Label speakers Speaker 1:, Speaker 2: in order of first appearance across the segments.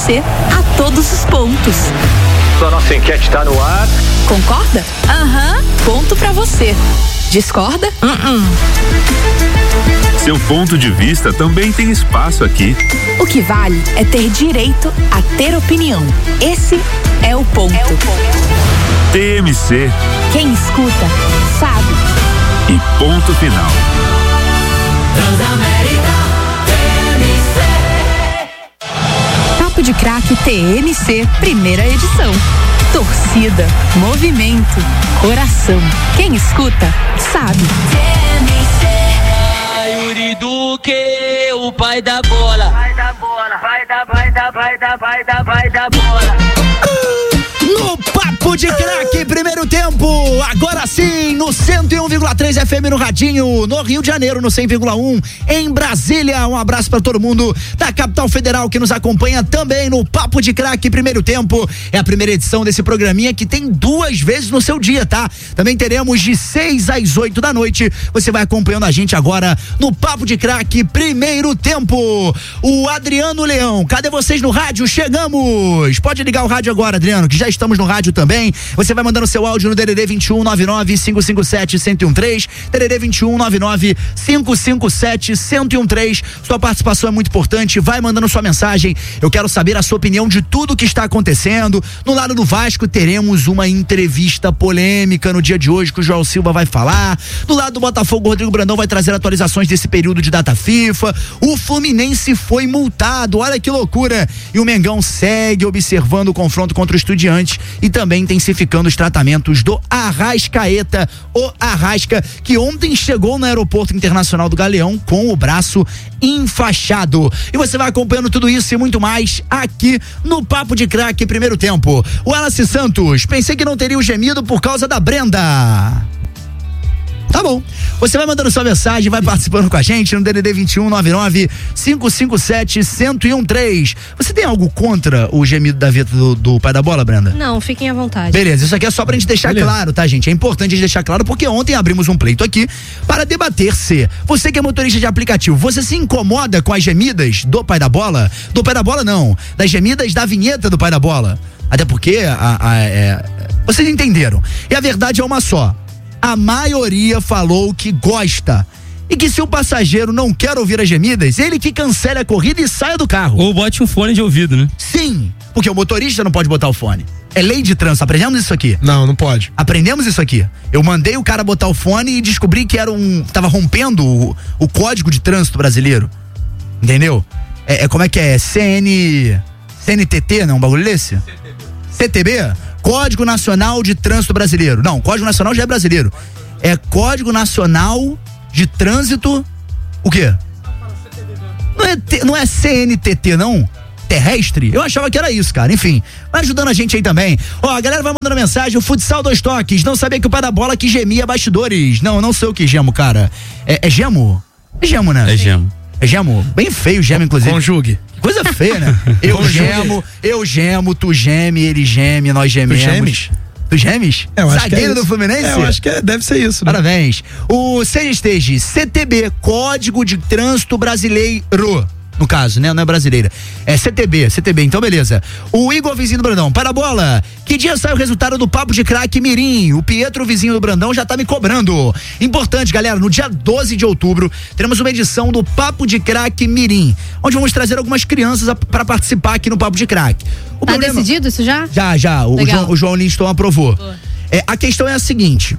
Speaker 1: você a todos os pontos.
Speaker 2: A nossa enquete está no ar.
Speaker 1: Concorda? Ponto pra você. Discorda?
Speaker 3: Seu ponto de vista também tem espaço aqui.
Speaker 1: O que vale é ter direito a ter opinião. Esse é o ponto.
Speaker 3: TMC.
Speaker 1: Quem escuta, sabe.
Speaker 3: E ponto final.
Speaker 1: Transamérica TMC. Papo de Craque TMC, primeira edição. Torcida, movimento, coração. Quem escuta, sabe.
Speaker 4: Yuri Duque, o pai da bola. Vai da bola, vai da bola.
Speaker 5: No Papo de Craque, primeiro tempo, agora sim, no 101,3 FM no Radinho, no Rio de Janeiro, no 100,1, em Brasília. Um abraço pra todo mundo da capital federal que nos acompanha também no Papo de Craque, primeiro tempo. É a primeira edição desse programinha que tem 2 vezes no seu dia, tá? Também teremos de 6 às 8 da noite. Você vai acompanhando a gente agora no Papo de Craque, primeiro tempo. O Adriano Leão, cadê vocês no rádio? Chegamos! Pode ligar o rádio agora, Adriano, que já estamos no rádio também. Você vai mandando seu áudio no DDD 2199-557-1013, DDD 2199-557-1013. Sua participação é muito importante. Vai mandando sua mensagem. Eu quero saber a sua opinião de tudo que está acontecendo. No lado do Vasco, teremos uma entrevista polêmica no dia de hoje que o João Silva vai falar. Do lado do Botafogo, o Rodrigo Brandão vai trazer atualizações desse período de data FIFA. O Fluminense foi multado. Olha que loucura. E o Mengão segue observando o confronto contra o Estudiantes e também intensificando os tratamentos do Arrascaeta, o Arrasca, que ontem chegou no aeroporto internacional do Galeão com o braço enfaixado. E você vai acompanhando tudo isso e muito mais aqui no Papo de Craque, primeiro tempo. O Wallace Santos, pensei que não teria o gemido por causa da Brenda. Tá bom. Você vai mandando sua mensagem, vai participando com a gente no DDD 2199-557-1013. Você tem algo contra o gemido da vida do pai da bola, Brenda?
Speaker 6: Não, fiquem à vontade.
Speaker 5: Beleza, isso aqui é só pra gente deixar claro, tá, gente? É importante a gente deixar claro porque ontem abrimos um pleito aqui para debater se você que é motorista de aplicativo, você se incomoda com as gemidas do pai da bola? Do pai da bola não, das gemidas da vinheta do pai da bola. Até porque vocês entenderam. E a verdade é uma só. A maioria falou que gosta. E que se o passageiro não quer ouvir as gemidas, ele que cancele a corrida e saia do carro.
Speaker 7: Ou bote um fone de ouvido, né?
Speaker 5: Sim, porque o motorista não pode botar o fone. É lei de trânsito, aprendemos isso aqui?
Speaker 8: Não pode.
Speaker 5: Aprendemos isso aqui. Eu mandei o cara botar o fone e descobri que tava rompendo o código de trânsito brasileiro. Entendeu? Como é que é? CNTT, não? Um bagulho desse? CTB? Código Nacional de Trânsito Brasileiro. Não, Código Nacional já é brasileiro. É Código Nacional de Trânsito. O quê? Não é CNTT, não? Terrestre? Eu achava que era isso, cara. Enfim, vai ajudando a gente aí também. Ó, a galera vai mandando mensagem. O Futsal 2 Toques. Não sabia que o pai da bola que gemia bastidores. Não sou eu que gemo, cara. É gemo? É gemo, né?
Speaker 7: É gemo.
Speaker 5: É gemo? Bem feio o gemo, inclusive.
Speaker 8: Conjugue.
Speaker 5: Coisa feia, né? Eu gemo, tu geme, ele geme, nós gememos.
Speaker 8: Tu gemes?
Speaker 5: Tu gemes? Zagueiro do Fluminense?
Speaker 8: Eu acho que deve ser isso, né?
Speaker 5: Parabéns. O Stage CTB, Código de Trânsito Brasileiro. No caso, né? Não é brasileira. É CTB. Então, beleza. O Igor, vizinho do Brandão. Para a bola. Que dia sai o resultado do Papo de Craque Mirim? O Pietro, vizinho do Brandão, já tá me cobrando. Importante, galera. No dia 12 de outubro, teremos uma edição do Papo de Craque Mirim, onde vamos trazer algumas crianças para participar aqui no Papo de Craque.
Speaker 6: Tá decidido isso já?
Speaker 5: Já. O João Linston aprovou. A questão é a seguinte.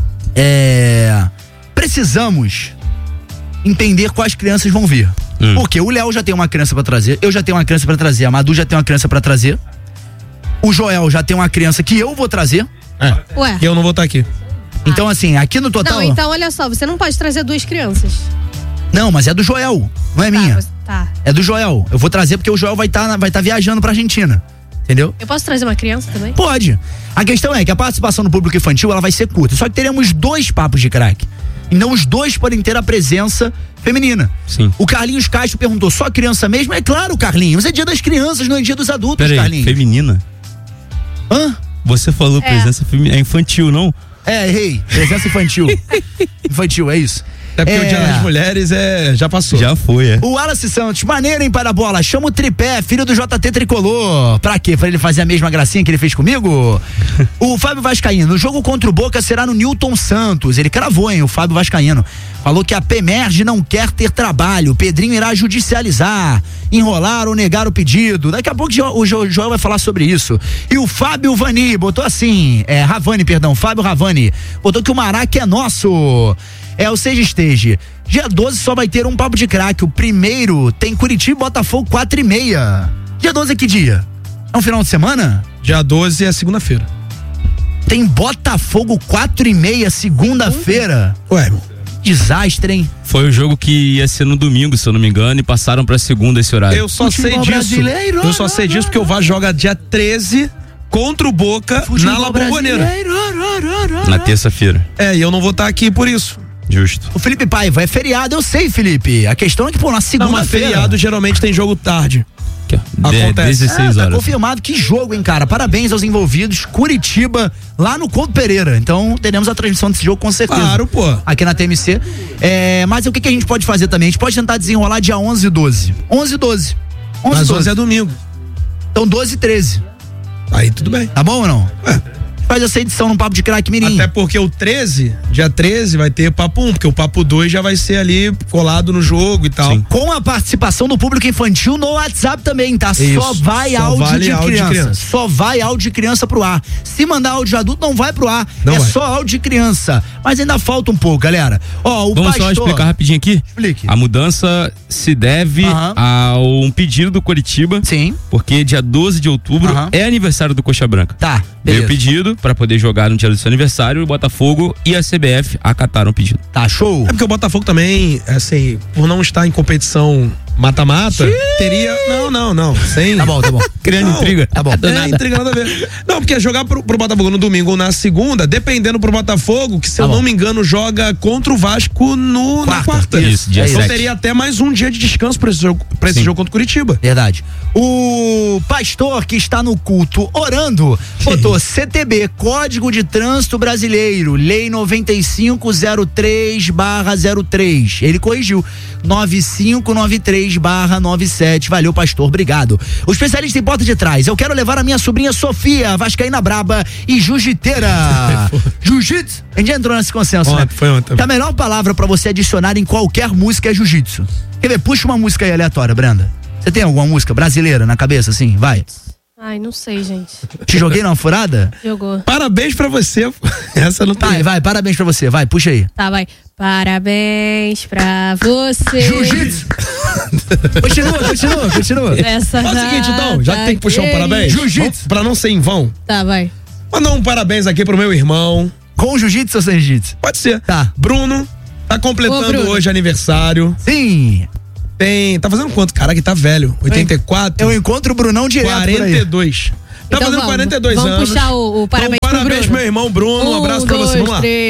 Speaker 5: Precisamos entender quais crianças vão vir. Porque o Léo já tem uma criança pra trazer, eu já tenho uma criança pra trazer, a Madu já tem uma criança pra trazer, o Joel já tem uma criança que eu vou trazer.
Speaker 6: Ué.
Speaker 8: E eu não vou estar aqui.
Speaker 5: Então, assim, aqui no total.
Speaker 6: Não, então olha só, você não pode trazer 2 crianças.
Speaker 5: Não, mas é do Joel, não é minha.
Speaker 6: Tá.
Speaker 5: É do Joel. Eu vou trazer porque o Joel vai tá viajando pra Argentina. Entendeu?
Speaker 6: Eu posso trazer uma criança também?
Speaker 5: Pode. A questão é que a participação no público infantil ela vai ser curta. Só que teremos 2 papos de craque. Então os 2 podem ter a presença feminina.
Speaker 7: Sim.
Speaker 5: O Carlinhos Castro perguntou, só criança mesmo? É claro, Carlinhos, é dia das crianças, não é dia dos adultos,
Speaker 7: Peraí,
Speaker 5: Carlinhos.
Speaker 7: feminina?
Speaker 5: Hã?
Speaker 7: Você falou presença feminina, é infantil, não?
Speaker 5: Errei, presença infantil. Infantil, é isso.
Speaker 8: Até porque o Dia das Mulheres já passou.
Speaker 7: Já foi, é.
Speaker 5: O Wallace Santos, maneiro, hein, para a bola. Chama o Tripé, filho do JT Tricolor. Pra quê? Pra ele fazer a mesma gracinha que ele fez comigo? O Fábio Vascaíno, o jogo contra o Boca será no Newton Santos. Ele cravou, hein, o Fábio Vascaíno. Falou que a PEMERG não quer ter trabalho. O Pedrinho irá judicializar, enrolar ou negar o pedido. Daqui a pouco o João vai falar sobre isso. E o Fábio Vani botou assim, Fábio Ravani, botou que o Maraca é nosso. O Seja Stage. Dia 12 só vai ter um papo de craque. O primeiro tem Curitiba e Botafogo 4h30. Dia 12 é que dia? É um final de semana?
Speaker 8: Dia 12 é segunda-feira.
Speaker 5: Tem Botafogo 4h30, segunda-feira.
Speaker 8: Ué,
Speaker 5: desastre, hein?
Speaker 7: Foi o jogo que ia ser no domingo, se eu não me engano, e passaram pra segunda esse horário.
Speaker 8: Eu só sei disso. Eu só sei disso porque o Vasco joga dia 13 contra o Boca na La Bombonera.
Speaker 7: Na terça-feira.
Speaker 8: E eu não vou estar aqui por isso.
Speaker 7: Justo.
Speaker 5: O Felipe Paiva, é feriado, eu sei, Felipe. A questão é que, na segunda-feira.
Speaker 8: Não, mas feriado geralmente tem jogo tarde.
Speaker 7: Acontece. 16 horas.
Speaker 5: Tá confirmado. Que jogo, hein, cara? Parabéns aos envolvidos. Curitiba, lá no Couto Pereira. Então, teremos a transmissão desse jogo com certeza.
Speaker 8: Claro, pô.
Speaker 5: Aqui na TMC. Mas o que a gente pode fazer também? A gente pode tentar desenrolar dia 11 e 12. 11 e 12.
Speaker 8: Mas 11 é domingo.
Speaker 5: Então, 12 e 13.
Speaker 8: Aí tudo bem.
Speaker 5: Tá bom ou não? Faz essa edição no Papo de Craque Mirim.
Speaker 8: Até porque o 13, dia 13, vai ter Papo 1, porque o Papo 2 já vai ser ali colado no jogo e tal.
Speaker 7: Sim.
Speaker 5: Com a participação do público infantil no WhatsApp também, tá?
Speaker 8: Isso.
Speaker 5: Só vai
Speaker 8: Só
Speaker 5: áudio
Speaker 8: vale
Speaker 5: de
Speaker 8: áudio de
Speaker 5: criança.
Speaker 8: criança.
Speaker 5: Só vai áudio de criança pro ar. Se mandar áudio de adulto, não vai pro ar.
Speaker 8: Não vai.
Speaker 5: Só áudio de criança. Mas ainda falta um pouco, galera. O
Speaker 7: Vamos
Speaker 5: pastor...
Speaker 7: só explicar rapidinho aqui?
Speaker 5: Explique.
Speaker 7: A mudança se deve a um pedido do Curitiba.
Speaker 5: Sim.
Speaker 7: Porque dia 12 de outubro é aniversário do Coxa Branca.
Speaker 5: Tá,
Speaker 7: Veio
Speaker 5: beleza.
Speaker 7: o pedido pra poder jogar no dia do seu aniversário, o Botafogo e a CBF acataram o pedido.
Speaker 5: Tá, show.
Speaker 8: É porque o Botafogo também, assim, por não estar em competição mata-mata, teria... Não. Sem...
Speaker 5: Tá bom.
Speaker 7: Criando intriga.
Speaker 5: Tá bom.
Speaker 8: Intriga nada a ver. Não, porque jogar pro Botafogo no domingo ou na segunda, dependendo pro Botafogo, que se eu não me engano, joga contra o Vasco na quarta.
Speaker 7: Isso, dia
Speaker 8: Então
Speaker 7: 7.
Speaker 8: teria até mais um dia de descanso pra esse jogo contra o Curitiba.
Speaker 5: Verdade. O pastor que está no culto orando botou CTB, Código de Trânsito Brasileiro, Lei 9503/03. Ele corrigiu. 9593/97. Valeu, pastor, obrigado. O especialista em porta de trás. Eu quero levar a minha sobrinha Sofia, vascaína braba e jiu-jiteira. Jiu-jitsu? A gente já entrou nesse consenso, né?
Speaker 8: Foi ontem.
Speaker 5: Que a melhor palavra pra você adicionar em qualquer música é jiu-jitsu. Quer ver? Puxa uma música aí aleatória, Brenda. Você tem alguma música brasileira na cabeça, assim? Vai.
Speaker 6: Ai, não sei, gente.
Speaker 5: Te joguei numa furada?
Speaker 6: Jogou.
Speaker 8: Parabéns pra você. Essa não tem.
Speaker 5: Vai, parabéns pra você. Vai, puxa aí.
Speaker 6: Tá, vai. Parabéns pra você.
Speaker 5: Jiu-jitsu. Continua.
Speaker 6: Essa
Speaker 8: Faz o seguinte, então, já que tem que puxar um parabéns.
Speaker 5: Jiu-jitsu.
Speaker 8: Pra não ser em vão.
Speaker 6: Tá, vai.
Speaker 8: Mandar um parabéns aqui pro meu irmão.
Speaker 5: Com jiu-jitsu ou sem jiu-jitsu?
Speaker 8: Pode ser.
Speaker 5: Tá.
Speaker 8: Bruno, tá completando
Speaker 6: Bruno.
Speaker 8: hoje aniversário.
Speaker 5: Sim.
Speaker 8: Tá fazendo quanto? Caraca, tá velho. 84?
Speaker 5: Eu encontro o Brunão direto
Speaker 8: 42. Tá
Speaker 6: Então
Speaker 8: fazendo 42 anos.
Speaker 6: Vamos puxar o parabéns
Speaker 8: então,
Speaker 6: pro
Speaker 8: parabéns,
Speaker 6: Bruno.
Speaker 8: meu irmão Bruno. Um abraço pra você. Vamos lá.
Speaker 6: 3